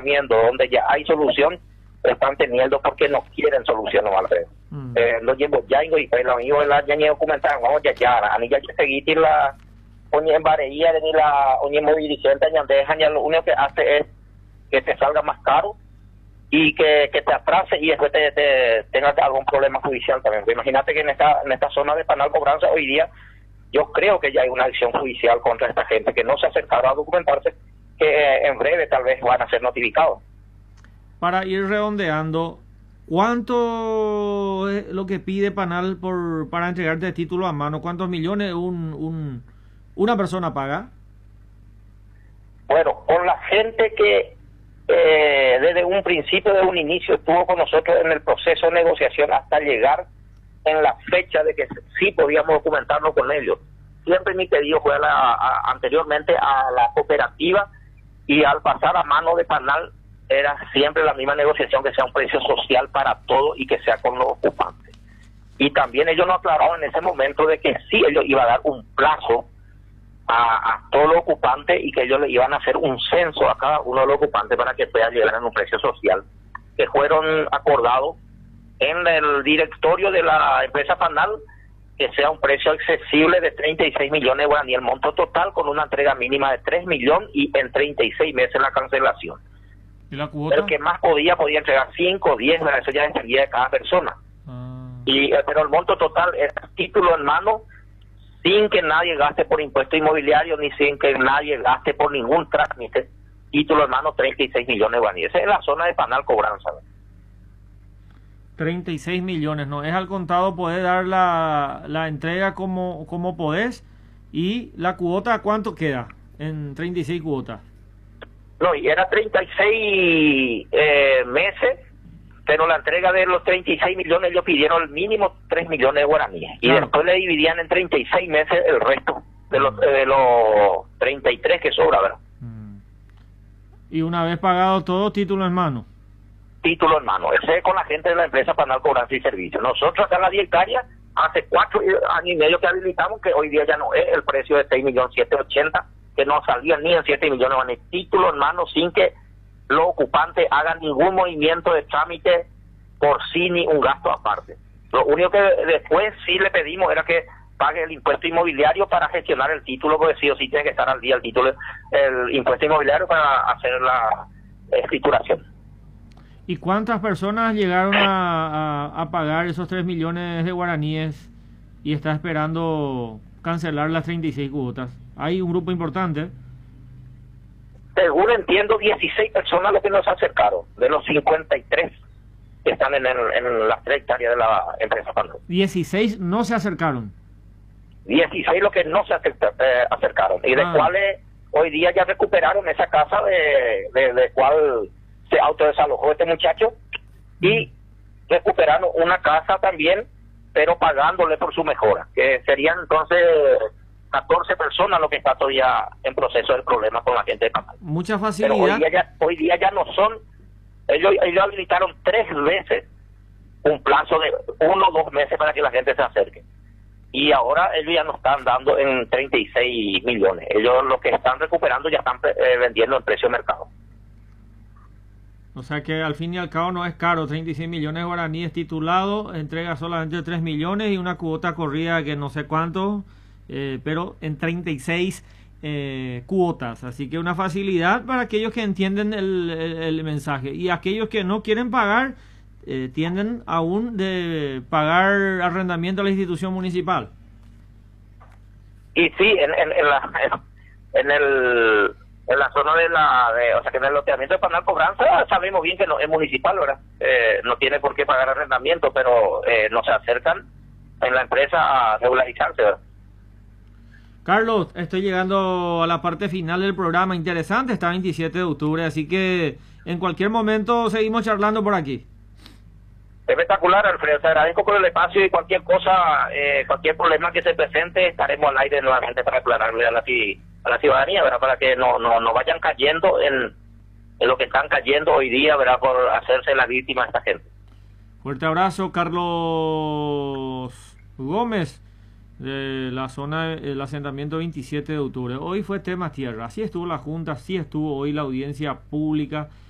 lamiendo, donde ya hay solución, están teniendo porque no quieren solución nomás. Lo llevo ya y pues lo mío la ya ni documental, vamos ya, ani ya seguir la oye en vareía de ni la oye muy dirigente ya dejan ya lo único que hace es que te salga más caro y que te atrase y después te tengas algún problema judicial también. Imagínate que en esta zona de Panal Cobranza hoy día yo creo que ya hay una acción judicial contra esta gente que no se acercaron a documentarse, que en breve tal vez van a ser notificados. Para ir redondeando, ¿cuánto es lo que pide Panal para entregarte el título a mano? ¿Cuántos millones una persona paga? Bueno, con la gente que desde un principio, desde un inicio, estuvo con nosotros en el proceso de negociación hasta llegar en la fecha de que sí podíamos documentarnos con ellos. Siempre mi pedido fue anteriormente a la cooperativa, y al pasar a mano de Panal era siempre la misma negociación, que sea un precio social para todo y que sea con los ocupantes. Y también ellos nos aclararon en ese momento de que sí, ellos iban a dar un plazo a todos los ocupantes y que ellos le iban a hacer un censo a cada uno de los ocupantes para que pueda llegar en un precio social, que fueron acordados en el directorio de la empresa Panal, que sea un precio accesible de 36 millones de guaraníes, el monto total, con una entrega mínima de 3 millones y en 36 meses la cancelación. ¿Y la cuota? El que más podía entregar 5, 10, eso ya dependía de cada persona. Pero el monto total es título en mano, sin que nadie gaste por impuesto inmobiliario, ni sin que nadie gaste por ningún trámite. Título en mano, 36 millones de guaraníes. Esa es la zona de Panal Cobranza. 36 millones, ¿no? Es al contado, podés dar la entrega como podés. ¿Y la cuota cuánto queda en 36 cuotas? No, y era 36 meses, pero la entrega de los 36 millones ellos pidieron el mínimo 3 millones de guaraníes. Y después le dividían en 36 meses el resto de los 33 que sobra, ¿verdad? Y una vez pagado todo, título en mano. Título en mano. Ese es con la gente de la empresa Panal Cobranza y Servicios. Nosotros acá en la 10 hectáreas, hace 4 años y medio que habilitamos, que hoy día ya no es el precio de 6.780.000, que no salía ni en 7 millones de guaraníes. Título en mano, sin que los ocupantes hagan ningún movimiento de trámite por sí ni un gasto aparte. Lo único que después sí le pedimos era que pague el impuesto inmobiliario para gestionar el título, porque sí o sí tiene que estar al día el impuesto inmobiliario para hacer la escrituración. ¿Y cuántas personas llegaron a pagar esos 3 millones de guaraníes y está esperando cancelar las 36 cuotas? Hay un grupo importante. Según entiendo, 16 personas los que nos acercaron, de los 53 que están en las 3 hectáreas de la empresa Panal. 16 no se acercaron. 16 los que no se acercaron, y de cuales hoy día ya recuperaron esa casa de cual se autodesalojó este muchacho, y recuperaron una casa también, pero pagándole por su mejora, que serían entonces 14 personas lo que está todavía en proceso del problema con la gente de Panal. Mucha facilidad. Pero hoy día ya no son, ellos habilitaron 3 veces un plazo de 1 o 2 meses para que la gente se acerque. Y ahora ellos ya no están dando en 36 millones. Ellos lo que están recuperando ya están vendiendo en precio de mercado. O sea que al fin y al cabo no es caro, 36 millones de guaraníes titulado, entrega solamente 3 millones y una cuota corrida que no sé cuánto, pero en 36 cuotas. Así que una facilidad para aquellos que entienden el mensaje. Y aquellos que no quieren pagar, tienden aún de pagar arrendamiento a la institución municipal. Y sí, en la zona o sea que en el loteamiento de Panal Cobranza sabemos bien que no es municipal, ¿verdad? No tiene por qué pagar arrendamiento, pero no se acercan en la empresa a regularizarse, ¿verdad? Carlos, estoy llegando a la parte final del programa. Interesante, está 27 de octubre, así que en cualquier momento seguimos charlando por aquí. Espectacular, Alfredo. Te agradezco por el espacio y cualquier cosa, cualquier problema que se presente, estaremos al aire nuevamente para aclararle a la ciudadanía, ¿verdad? Para que no vayan cayendo en lo que están cayendo hoy día, ¿verdad? Por hacerse la víctima a esta gente. Fuerte abrazo, Carlos Gómez, de la zona del asentamiento 27 de octubre. Hoy fue tema tierra. Así estuvo la Junta, así estuvo hoy la audiencia pública.